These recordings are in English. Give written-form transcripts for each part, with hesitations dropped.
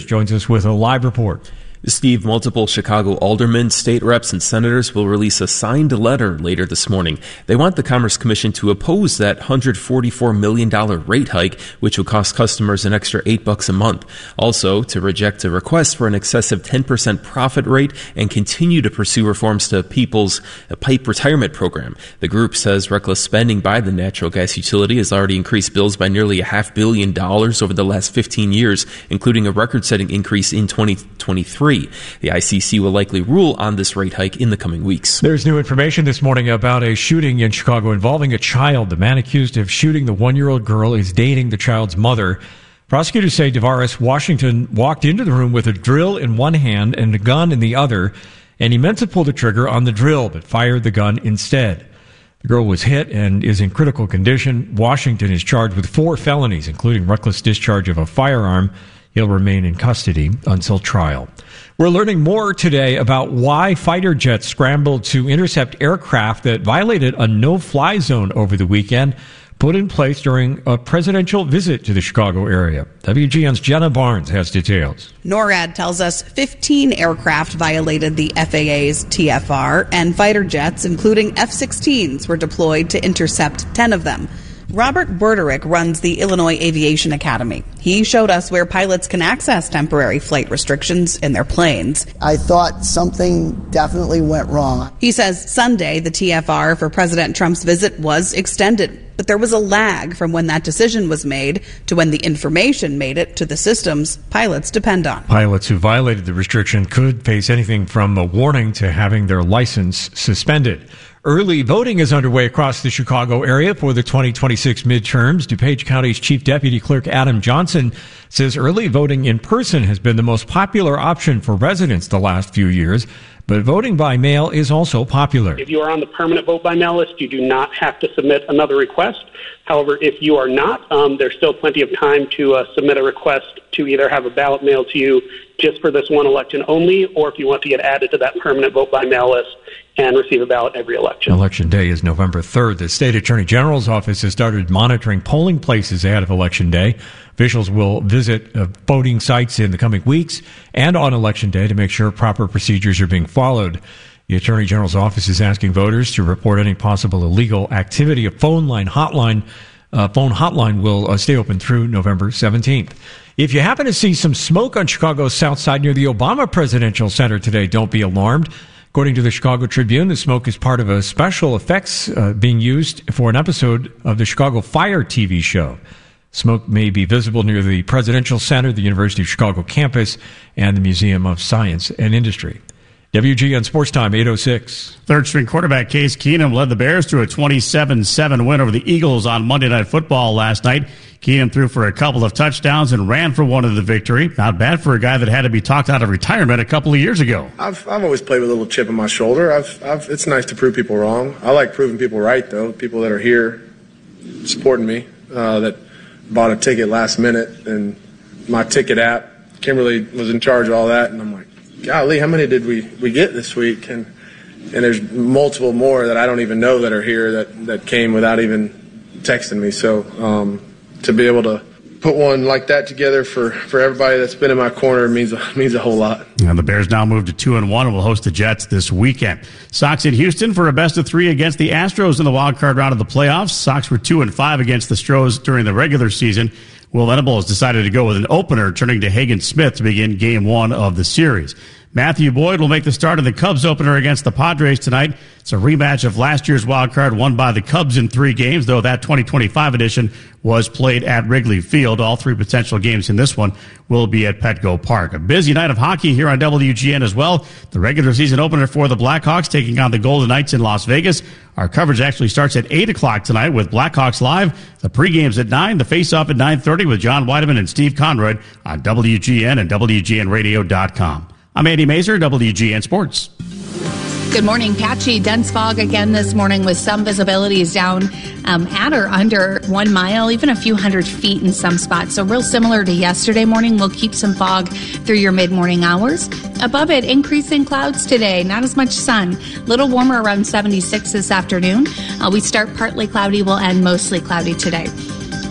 joins us with a live report. Steve, multiple Chicago aldermen, state reps, and senators will release a signed letter later this morning. They want the Commerce Commission to oppose that $144 million rate hike, which would cost customers an extra $8 a month. Also, to reject a request for an excessive 10% profit rate and continue to pursue reforms to People's Pipe Retirement Program. The group says reckless spending by the natural gas utility has already increased bills by nearly $500 million over the last 15 years, including a record-setting increase in 2023. The ICC will likely rule on this rate hike in the coming weeks. There's new information this morning about a shooting in Chicago involving a child. The man accused of shooting the 1-year-old girl is dating the child's mother. Prosecutors say DeVaris Washington walked into the room with a drill in one hand and a gun in the other, and he meant to pull the trigger on the drill but fired the gun instead. The girl was hit and is in critical condition. Washington is charged with 4 felonies, including reckless discharge of a firearm. He'll remain in custody until trial. We're learning more today about why fighter jets scrambled to intercept aircraft that violated a no-fly zone over the weekend, put in place during a presidential visit to the Chicago area. WGN's Jenna Barnes has details. NORAD tells us 15 aircraft violated the FAA's TFR, and fighter jets, including F-16s, were deployed to intercept 10 of them. Robert Berderick runs the Illinois Aviation Academy. He showed us where pilots can access temporary flight restrictions in their planes. I thought something definitely went wrong. He says Sunday, the TFR for President Trump's visit was extended, but there was a lag from when that decision was made to when the information made it to the systems pilots depend on. Pilots who violated the restriction could face anything from a warning to having their license suspended. Early voting is underway across the Chicago area for the 2026 midterms. DuPage County's Chief Deputy Clerk Adam Johnson says early voting in person has been the most popular option for residents the last few years, but voting by mail is also popular. If you are on the permanent vote by mail list, you do not have to submit another request. However, if you are not, there's still plenty of time to submit a request to either have a ballot mailed to you just for this one election only, or if you want to get added to that permanent vote by mail list and receive a ballot every election. Election Day is November 3rd. The State Attorney General's office has started monitoring polling places ahead of Election Day. Officials will visit voting sites in the coming weeks and on Election Day to make sure proper procedures are being followed. The Attorney General's office is asking voters to report any possible illegal activity. A phone hotline will stay open through November 17th. If you happen to see some smoke on Chicago's south side near the Obama Presidential Center today, don't be alarmed. According to the Chicago Tribune, the smoke is part of a special effects being used for an episode of the Chicago Fire TV show. Smoke may be visible near the Presidential Center, the University of Chicago campus, and the Museum of Science and Industry. WGN Sports Time, 8:06. Third-string quarterback Case Keenum led the Bears to a 27-7 win over the Eagles on Monday Night Football last night. Keenum threw for a couple of touchdowns and ran for one of the victory. Not bad for a guy that had to be talked out of retirement a couple of years ago. I've always played with a little chip on my shoulder. It's nice to prove people wrong. I like proving people right, though. People that are here supporting me, that bought a ticket last minute, and my ticket app, Kimberly was in charge of all that, and I'm like, golly, how many did we get this week? And there's multiple more that I don't even know that are here that came without even texting me. So to be able to put one like that together for everybody that's been in my corner means a whole lot. And the Bears now move to 2-1 and will host the Jets this weekend. Sox in Houston for a best-of-3 against the Astros in the wild card round of the playoffs. Sox were 2-5 against the Stros during the regular season. Will Venables decided to go with an opener, turning to Hagen Smith to begin Game 1 of the series. Matthew Boyd will make the start of the Cubs opener against the Padres tonight. It's a rematch of last year's wild card won by the Cubs in 3 games, though that 2025 edition was played at Wrigley Field. All 3 potential games in this one will be at Petco Park. A busy night of hockey here on WGN as well. The regular season opener for the Blackhawks taking on the Golden Knights in Las Vegas. Our coverage actually starts at 8 o'clock tonight with Blackhawks Live. The pregame's at 9, the face-off at 9:30 with John Weideman and Steve Conroy on WGN and WGNradio.com. I'm Andy Mazer, WGN Sports. Good morning. Patchy, dense fog again this morning with some visibilities down at or under 1 mile, even a few hundred feet in some spots. So real similar to yesterday morning. We'll keep some fog through your mid-morning hours. Above it, increasing clouds today. Not as much sun. A little warmer, around 76 this afternoon. We start partly cloudy. We'll end mostly cloudy today.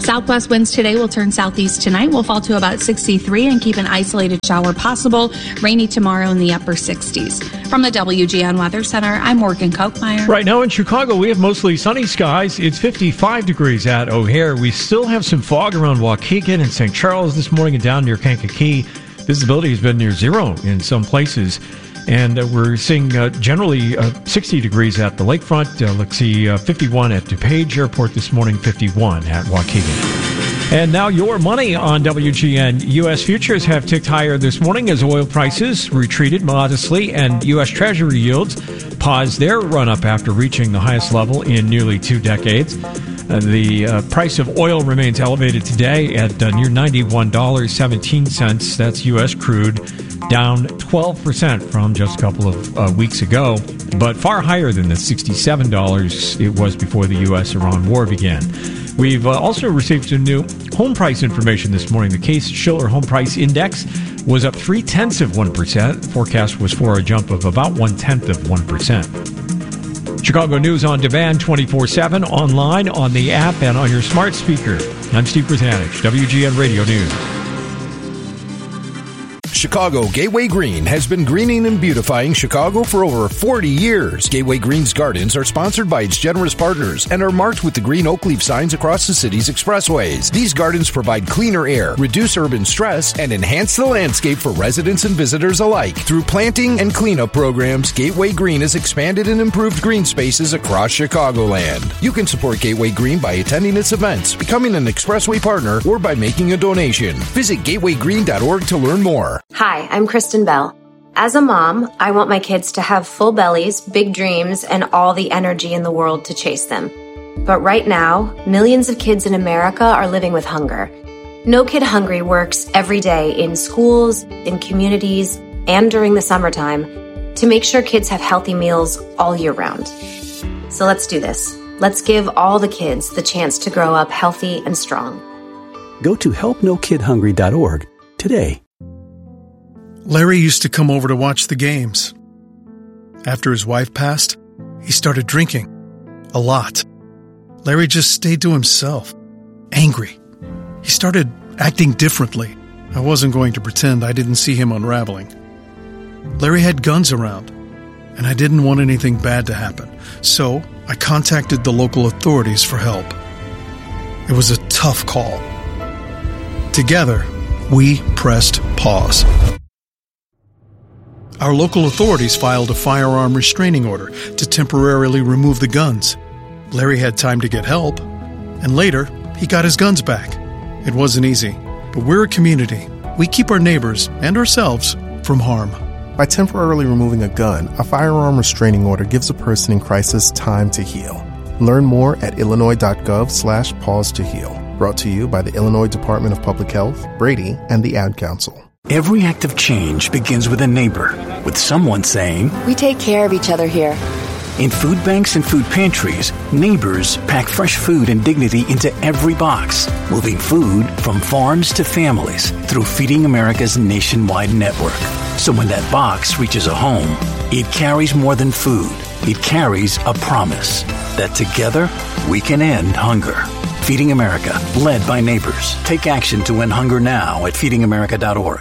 Southwest winds today will turn southeast tonight. We'll fall to about 63 and keep an isolated shower possible. Rainy tomorrow in the upper 60s. From the WGN Weather Center, I'm Morgan Kochmeyer. Right now in Chicago, we have mostly sunny skies. It's 55 degrees at O'Hare. We still have some fog around Waukegan and St. Charles this morning and down near Kankakee. Visibility has been near zero in some places. And we're seeing generally 60 degrees at the lakefront. Let's see, 51 at DuPage Airport this morning, 51 at Waukegan. And now your money on WGN. U.S. futures have ticked higher this morning as oil prices retreated modestly and U.S. Treasury yields paused their run-up after reaching the highest level in nearly 2 decades. The price of oil remains elevated today at near $91.17. That's U.S. crude, down 12% from just a couple of weeks ago, but far higher than the $67 it was before the U.S.-Iran war began. We've also received some new home price information this morning. The Case-Shiller Home Price Index was up 0.3%. Forecast was for a jump of about 0.1%. Chicago News on demand 24/7, online, on the app, and on your smart speaker. I'm Steve Brzanich, WGN Radio News. Chicago Gateway Green has been greening and beautifying Chicago for over 40 years. Gateway Green's gardens are sponsored by its generous partners and are marked with the green oak leaf signs across the city's expressways. These gardens provide cleaner air, reduce urban stress, and enhance the landscape for residents and visitors alike. Through planting and cleanup programs, Gateway Green has expanded and improved green spaces across Chicagoland. You can support Gateway Green by attending its events, becoming an expressway partner, or by making a donation. Visit gatewaygreen.org to learn more. Hi, I'm Kristen Bell. As a mom, I want my kids to have full bellies, big dreams, and all the energy in the world to chase them. But right now, millions of kids in America are living with hunger. No Kid Hungry works every day in schools, in communities, and during the summertime to make sure kids have healthy meals all year round. So let's do this. Let's give all the kids the chance to grow up healthy and strong. Go to helpnokidhungry.org today. Larry used to come over to watch the games. After his wife passed, he started drinking. A lot. Larry just stayed to himself. Angry. He started acting differently. I wasn't going to pretend I didn't see him unraveling. Larry had guns around, and I didn't want anything bad to happen. So I contacted the local authorities for help. It was a tough call. Together, we pressed pause. Our local authorities filed a firearm restraining order to temporarily remove the guns. Larry had time to get help, and later, he got his guns back. It wasn't easy, but we're a community. We keep our neighbors and ourselves from harm. By temporarily removing a gun, a firearm restraining order gives a person in crisis time to heal. Learn more at illinois.gov/pause to heal. Brought to you by the Illinois Department of Public Health, Brady, and the Ad Council. Every act of change begins with a neighbor, with someone saying, "We take care of each other here." In food banks and food pantries, neighbors pack fresh food and dignity into every box, moving food from farms to families through Feeding America's nationwide network. So when that box reaches a home, it carries more than food. It carries a promise that together we can end hunger. Feeding America, led by neighbors. Take action to end hunger now at feedingamerica.org.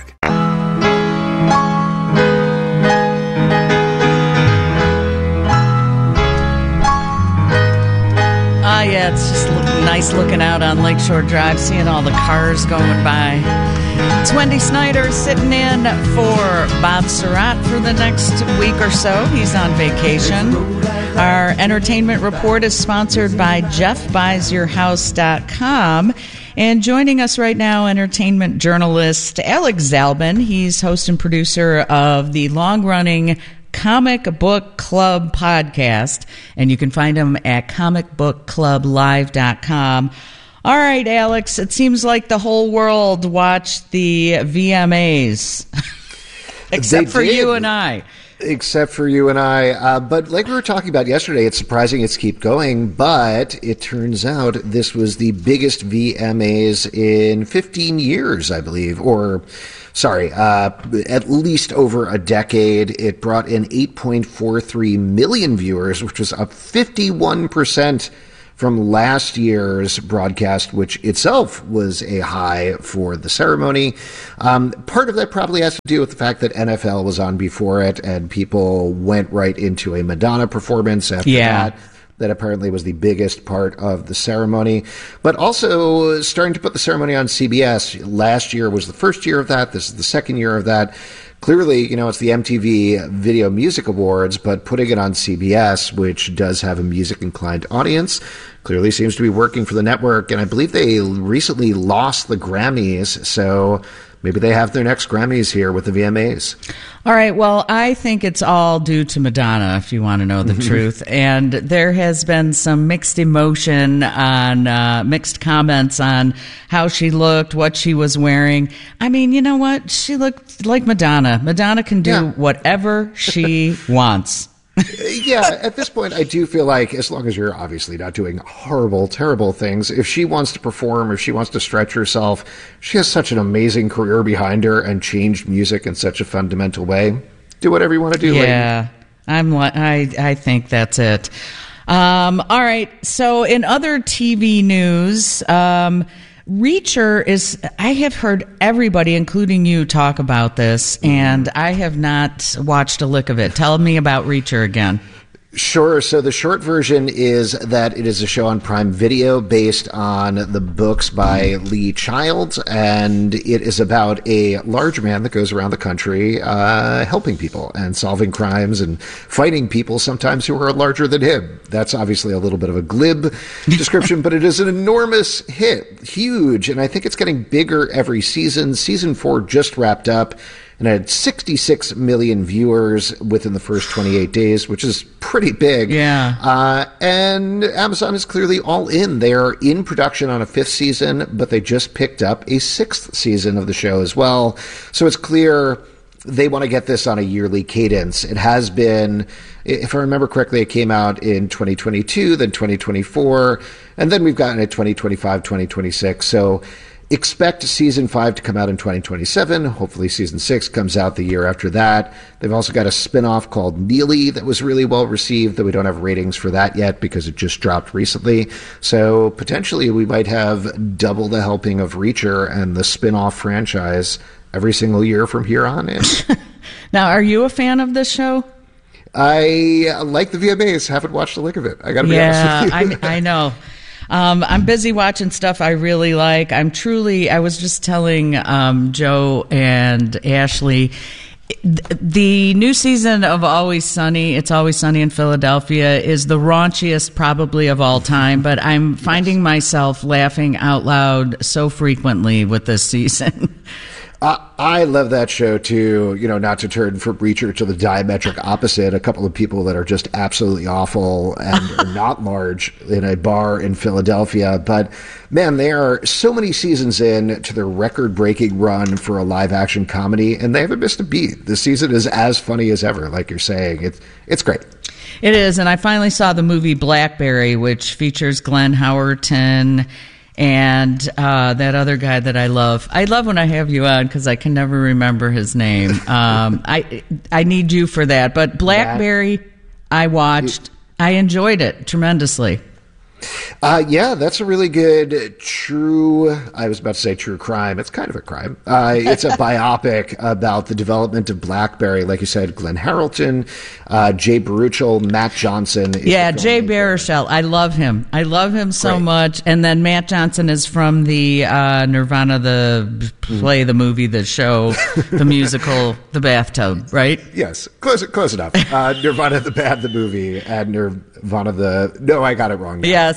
Yeah, it's just nice looking out on Lakeshore Drive, seeing all the cars going by. It's Wendy Snyder sitting in for Bob Surratt for the next week or so. He's on vacation. Our entertainment report is sponsored by JeffBuysYourHouse.com. And joining us right now, entertainment journalist Alex Zalben. He's host and producer of the long-running Comic Book Club podcast, and you can find him at comicbookclublive.com. All right, Alex, it seems like the whole world watched the VMAs, except for you and I. Except for you and I. But like we were talking about yesterday, it's surprising it's keep going, but it turns out this was the biggest VMAs in 15 years, I believe, at least over a decade. It brought in 8.43 million viewers, which was up 51% from last year's broadcast, which itself was a high for the ceremony. Part of that probably has to do with the fact that NFL was on before it, and people went right into a Madonna performance after that. That apparently was the biggest part of the ceremony. But also starting to put the ceremony on CBS. Last year was the first year of that. This is the second year of that. Clearly, it's the MTV Video Music Awards, but putting it on CBS, which does have a music-inclined audience, clearly seems to be working for the network. And I believe they recently lost the Grammys, so maybe they have their next Grammys here with the VMAs. All right. Well, I think it's all due to Madonna, if you want to know the truth. And there has been some mixed emotion on mixed comments on how she looked, what she was wearing. I mean, you know what? She looked like Madonna. Madonna can do whatever she wants. Yeah, at this point, I do feel like as long as you're obviously not doing horrible, terrible things, if she wants to perform, if she wants to stretch herself, she has such an amazing career behind her and changed music in such a fundamental way. Do whatever you want to do. Yeah, I think that's it. All right. So in other TV news, Reacher is, I have heard everybody, including you, talk about this, and I have not watched a lick of it. Tell me about Reacher again. Sure. So the short version is that it is a show on Prime Video based on the books by Lee Child, and it is about a large man that goes around the country helping people and solving crimes and fighting people sometimes who are larger than him. That's obviously a little bit of a glib description, but it is an enormous hit, huge, and I think it's getting bigger every season. Season 4 just wrapped up and had 66 million viewers within the first 28 days, which is pretty big. Yeah. And Amazon is clearly all in. They are in production on a 5th season, but they just picked up a 6th season of the show as well. So it's clear they want to get this on a yearly cadence. It has been, if I remember correctly, it came out in 2022, then 2024, and then we've gotten it 2025, 2026. So expect season 5 to come out in 2027. Hopefully season 6 comes out the year after that. They've also got a spinoff called Neely that was really well received, though we don't have ratings for that yet because it just dropped recently. So potentially we might have double the helping of Reacher and the spinoff franchise every single year from here on in. Now, are you a fan of this show? I like the VMAs. Haven't watched a lick of it. I got to be honest with you. I know. I'm busy watching stuff I really like. I was just telling Joe and Ashley, the new season of Always Sunny, It's Always Sunny in Philadelphia, is the raunchiest probably of all time, but I'm finding myself laughing out loud so frequently with this season. I love that show too, not to turn from Reacher to the diametric opposite, a couple of people that are just absolutely awful and are not large in a bar in Philadelphia. But man, they are so many seasons in to their record-breaking run for a live-action comedy, and they haven't missed a beat. The season is as funny as ever, like you're saying. It's great. It is, and I finally saw the movie Blackberry, which features Glenn Howerton and that other guy that I love. I love when I have you on because I can never remember his name. I need you for that. But Blackberry, I watched. I enjoyed it tremendously. Yeah, that's a really good I was about to say true crime. It's kind of a crime. It's a biopic about the development of BlackBerry. Like you said, Glenn Howerton, Jay Baruchel, Matt Johnson. Yeah, Jay Baruchel. I love him. I love him so much. And then Matt Johnson is from the Nirvana, the play, the movie, the show, the musical, The Bathtub, right? Yes, close enough. Nirvana, the band, the movie, and Nirvana, no, I got it wrong now. Yes.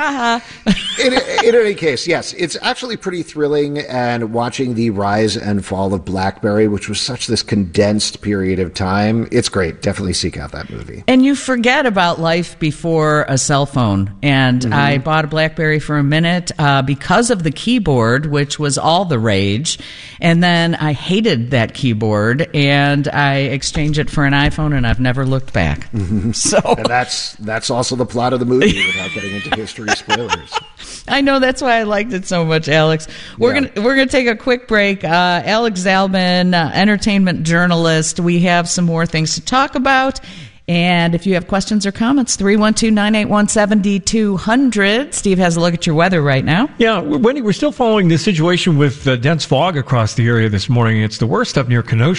In any case, yes, it's actually pretty thrilling, and watching the rise and fall of BlackBerry, which was such this condensed period of time, it's great. Definitely seek out that movie. And you forget about life before a cell phone. And I bought a BlackBerry for a minute because of the keyboard, which was all the rage. And then I hated that keyboard, and I exchanged it for an iPhone, and I've never looked back. So and that's also the plot of the movie without getting into history spoilers. I know, that's why I liked it so much, Alex. We're gonna take a quick break. Alex Zalman, entertainment journalist. We have some more things to talk about, And if you have questions or comments, 312-981-7200. Steve has a look at your weather right now. Yeah, Wendy, we're still following the situation with dense fog across the area this morning. It's the worst up near Kenosha.